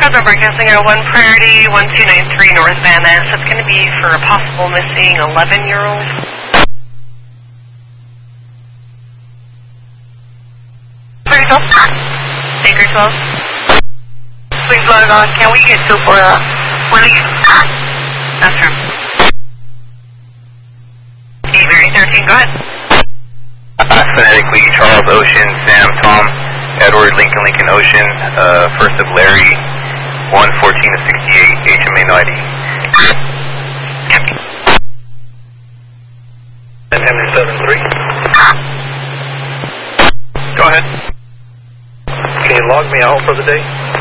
has been broadcasting at 1 Priority, 1293 North Van Ness. It's going to be for a possible missing 11-year-old. Baker 12. Please log on. Can we get 2 for Willie? That's true. Mary 13, go ahead. Phonetically, Charles Ocean, Sam, Tom, Edward, Lincoln, Lincoln, Ocean, first of Larry, 114 to 68, HMA no ID. Copy. 73. Go ahead. Can you log me out for the day?